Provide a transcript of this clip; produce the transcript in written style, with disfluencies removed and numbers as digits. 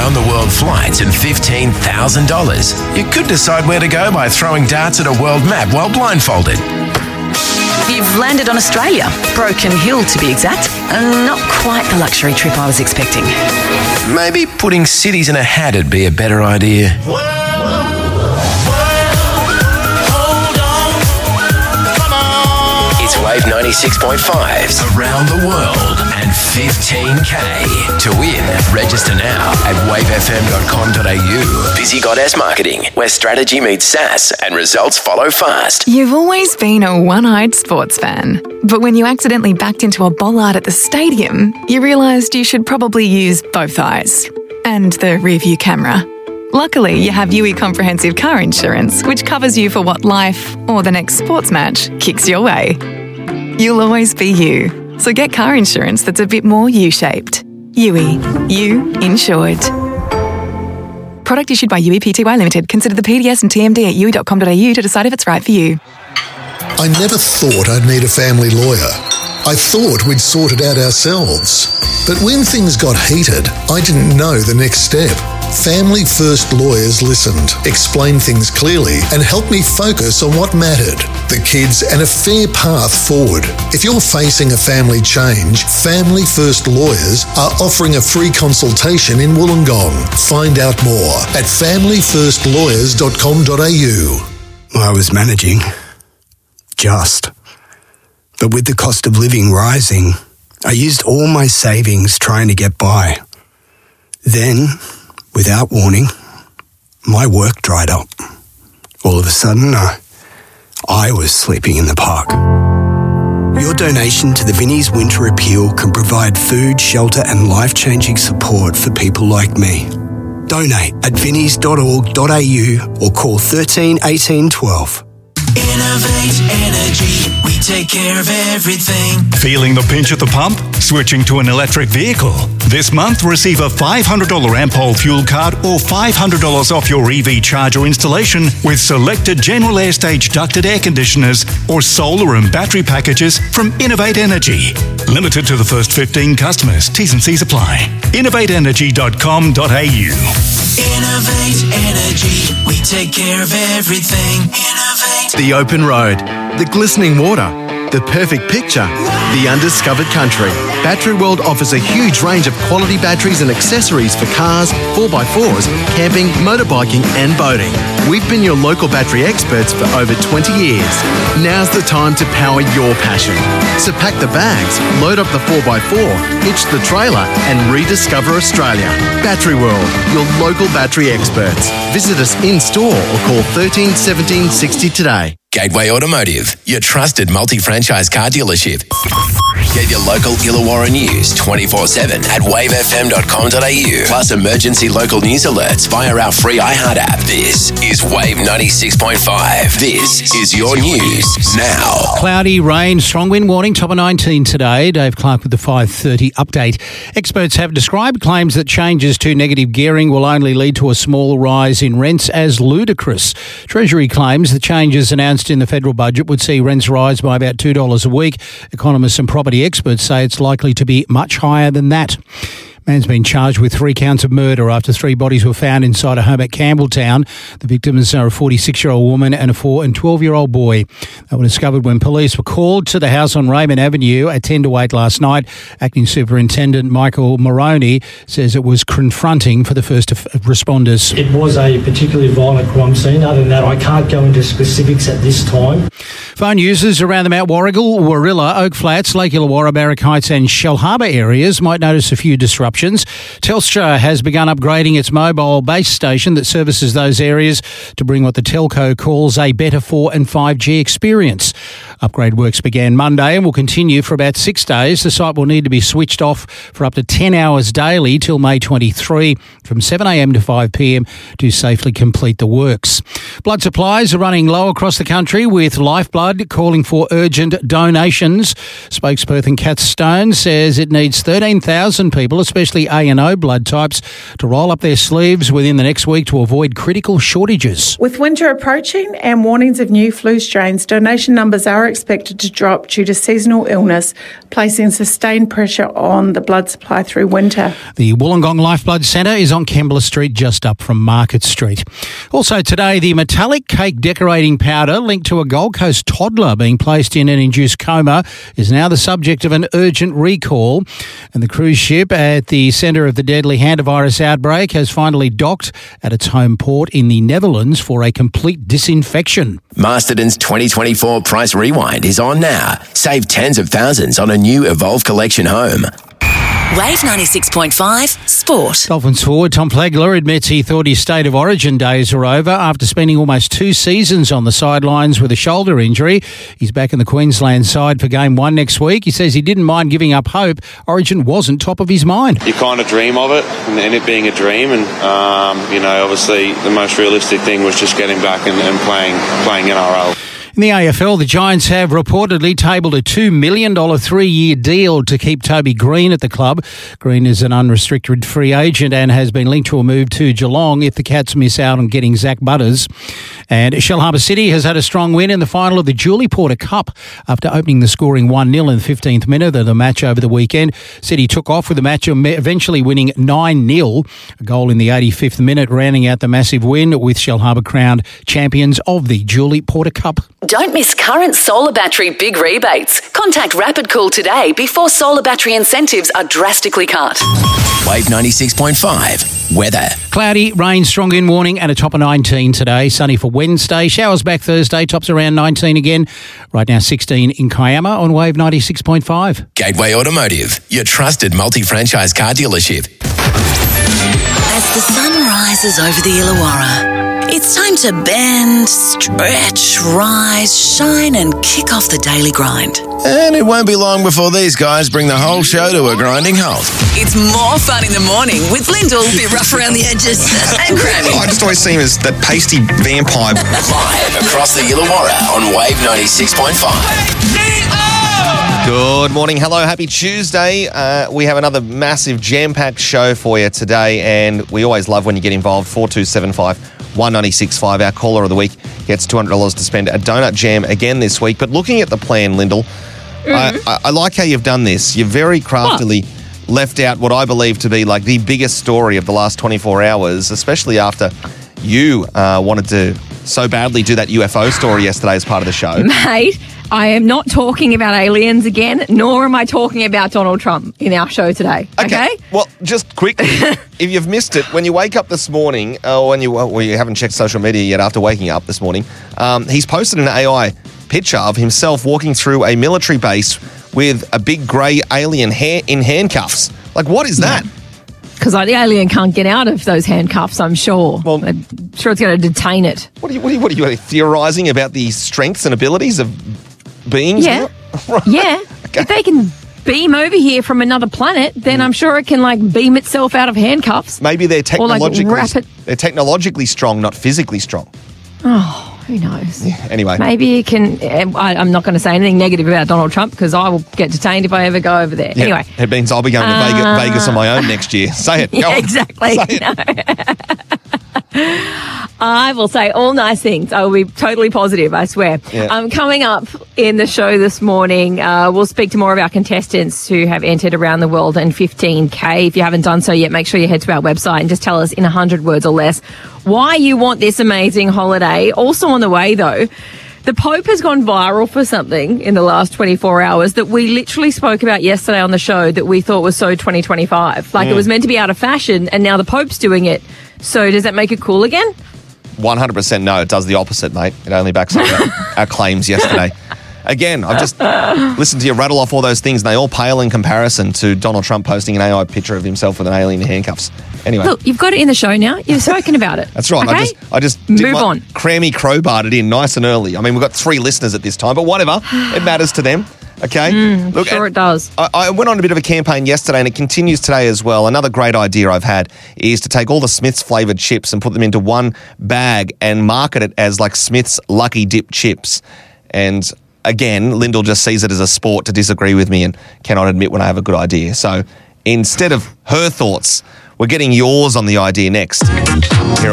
round-the-world flights and $15,000. You could decide where to go by throwing darts at a world map while blindfolded. You've landed on Australia, Broken Hill to be exact. Not quite the luxury trip I was expecting. Maybe putting cities in a hat would be a better idea. It's Wave 96.5's Around the World and 15K. To win, register now at wavefm.com.au. Busy Goddess Marketing, where strategy meets sass and results follow fast. You've always been a one-eyed sports fan. But when you accidentally backed into a bollard at the stadium, you realised you should probably use both eyes. And the rear-view camera. Luckily, you have UE Comprehensive Car Insurance, which covers you for what life, or the next sports match, kicks your way. You'll always be you. So get car insurance that's a bit more U-shaped. UE. You insured. Product issued by UE Pty Limited. Consider the PDS and TMD at UE.com.au to decide if it's right for you. I never thought I'd need a family lawyer. I thought we'd sort it out ourselves. But when things got heated, I didn't know the next step. Family First Lawyers listened, explained things clearly, and helped me focus on what mattered, the kids and a fair path forward. If you're facing a family change, Family First Lawyers are offering a free consultation in Wollongong. Find out more at familyfirstlawyers.com.au. I was managing. Just. But with the cost of living rising, I used all my savings trying to get by. Then, without warning, my work dried up. All of a sudden, I was sleeping in the park. Your donation to the Vinnie's Winter Appeal can provide food, shelter and life-changing support for people like me. Donate at vinnies.org.au or call 13 18 12. Innovate Energy, we take care of everything. Feeling the pinch at the pump? Switching to an electric vehicle? This month, receive a $500 Ampol fuel card or $500 off your EV charger installation with selected General Air Stage ducted air conditioners or solar and battery packages from Innovate Energy. Limited to the first 15 customers. T's and C's apply. InnovateEnergy.com.au. Innovate Energy, we take care of everything. Innovate. The open road, the glistening water, the perfect picture, the undiscovered country. Battery World offers a huge range of quality batteries and accessories for cars, 4x4s, camping, motorbiking and boating. We've been your local battery experts for over 20 years. Now's the time to power your passion. So pack the bags, load up the 4x4, hitch the trailer and rediscover Australia. Battery World, your local battery experts. Visit us in store or call 13 17 60 today. Gateway Automotive, your trusted multi-franchise car dealership. Get your local Illawarra news 24/7 at wavefm.com.au. Plus emergency local news alerts via our free iHeart app. This is Wave 96.5. This is your news now. Cloudy, rain, strong wind warning, top of 19 today. Dave Clark with the 5:30 update. Experts have described claims that changes to negative gearing will only lead to a small rise in rents as ludicrous. Treasury claims the changes announced in the federal budget would see rents rise by about $2 a week. Economists and property experts say it's likely to be much higher than that. Man's been charged with 3 counts of murder after 3 bodies were found inside a home at Campbelltown. The victims are a 46-year-old woman and a 4 and 12-year-old boy. They were discovered when police were called to the house on Raymond Avenue at 10 to 8 last night. Acting Superintendent Michael Moroney says it was confronting for the first responders. It was a particularly violent crime scene. Other than that, I can't go into specifics at this time. Phone users around the Mount Warrigal, Warilla, Oak Flats, Lake Illawarra, Barrack Heights and Shell Harbour areas might notice a few disruptions. Telstra has begun upgrading its mobile base station that services those areas to bring what the telco calls a better 4 and 5G experience. Upgrade works began Monday and will continue for about 6 days. The site will need to be switched off for up to 10 hours daily till May 23 from 7am to 5pm to safely complete the works. Blood supplies are running low across the country with Lifeblood calling for urgent donations. Spokesperson Kath Stone says it needs 13,000 people, especially A and O blood types, to roll up their sleeves within the next week to avoid critical shortages. With winter approaching and warnings of new flu strains, donation numbers are are expected to drop due to seasonal illness, placing sustained pressure on the blood supply through winter. The Wollongong Lifeblood Centre is on Kembla Street, just up from Market Street. Also today, the metallic cake decorating powder linked to a Gold Coast toddler being placed in an induced coma is now the subject of an urgent recall. And the cruise ship at the centre of the deadly hantavirus outbreak has finally docked at its home port in the Netherlands for a complete disinfection. Masterton's 2024 Price Rewind is on now. Save tens of thousands on a new Evolve Collection home. Wave 96.5 Sport. Dolphins forward Tom Plegler admits he thought his state of origin days are over after spending almost 2 seasons on the sidelines with a shoulder injury. He's back in the Queensland side for Game 1 next week. He says he didn't mind giving up hope. Origin wasn't top of his mind. You kind of dream of it and it being a dream, and obviously the most realistic thing was just getting back and playing NRL. In the AFL, the Giants have reportedly tabled a $2 million 3-year deal to keep Toby Green at the club. Green is an unrestricted free agent and has been linked to a move to Geelong if the Cats miss out on getting Zach Butters. And Shellharbour City has had a strong win in the final of the Julie Porter Cup after opening the scoring 1-0 in the 15th minute of the match over the weekend. City took off with the match, eventually winning 9-0. A goal in the 85th minute rounding out the massive win, with Shellharbour crowned champions of the Julie Porter Cup. Don't miss current solar battery big rebates. Contact Rapid Cool today before solar battery incentives are drastically cut. Wave 96.5 weather. Cloudy, rain, strong in warning and a top of 19 today. Sunny for Wednesday. Showers back Thursday. Tops around 19 again. Right now 16 in Kiama on Wave 96.5. Gateway Automotive, your trusted multi-franchise car dealership. As the sun rises over the Illawarra, it's time to bend, stretch, rise, shine and kick off the daily grind. And it won't be long before these guys bring the whole show to a grinding halt. It's more fun in the morning with Lyndall, a bit rough around the edges, and Grammy. I just always see him as that pasty vampire. Live across the Illawarra on Wave 96.5. Good morning. Hello. Happy Tuesday. We have another massive jam-packed show for you today, and we always love when you get involved. 4275 196.5. Our caller of the week gets $200 to spend at Donut Jam again this week. But looking at the plan, Lyndall, I like how you've done this. You've very craftily left out what I believe to be like the biggest story of the last 24 hours, especially after you wanted to so badly do that UFO story yesterday as part of the show. Mate, I am not talking about aliens again, nor am I talking about Donald Trump in our show today. Okay? Well, just quickly, if you've missed it, when you wake up this morning, or you haven't checked social media yet after waking up this morning, he's posted an AI picture of himself walking through a military base with a big grey alien in handcuffs. Like, what is that? Because the alien can't get out of those handcuffs, I'm sure. Well, I'm sure it's going to detain it. What are you theorising about the strengths and abilities of beings? Yeah. Yeah. Okay. If they can beam over here from another planet, then I'm sure it can, beam itself out of handcuffs. Maybe they're technologically strong, not physically strong. Oh, who knows? Yeah, anyway. Maybe it can... I'm not going to say anything negative about Donald Trump because I will get detained if I ever go over there. Yeah, anyway. It means I'll be going to Vegas on my own next year. Say it. Go on. Exactly. Say it. I will say all nice things. I will be totally positive, I swear. Yeah. Coming up in the show this morning, we'll speak to more of our contestants who have entered around the world in 15K. If you haven't done so yet, make sure you head to our website and just tell us in 100 words or less why you want this amazing holiday. Also on the way, though, the Pope has gone viral for something in the last 24 hours that we literally spoke about yesterday on the show that we thought was so 2025. It was meant to be out of fashion, and now the Pope's doing it. So does that make it cool again? 100% no. It does the opposite, mate. It only backs up our claims yesterday. Again, I've just listened to you rattle off all those things, and they all pale in comparison to Donald Trump posting an AI picture of himself with an alien in handcuffs. Anyway. Look, you've got it in the show now. You've spoken about it. That's right. Okay? I just move on. Crammy crowbarred it in nice and early. I mean, we've got 3 listeners at this time, but whatever. It matters to them. Okay? Look, sure it does. I went on a bit of a campaign yesterday, and it continues today as well. Another great idea I've had is to take all the Smith's flavoured chips and put them into one bag and market it as like Smith's Lucky Dip chips. And again, Lyndall just sees it as a sport to disagree with me and cannot admit when I have a good idea. So instead of her thoughts, we're getting yours on the idea next. Here